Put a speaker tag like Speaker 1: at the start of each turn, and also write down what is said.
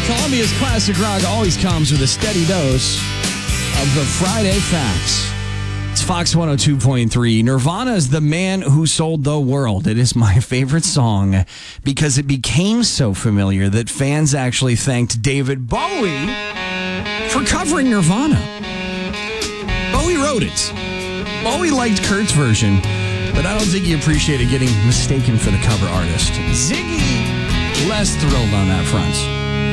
Speaker 1: Columbia's classic rock always comes with a steady dose of the Friday Facts. It's Fox 102.3. Nirvana is The Man Who Sold the World. It is my favorite song because it became so familiar that fans actually thanked David Bowie for covering Nirvana. Bowie wrote it. Bowie liked Kurt's version, but I don't think he appreciated getting mistaken for the cover artist. Ziggy less thrilled on that front.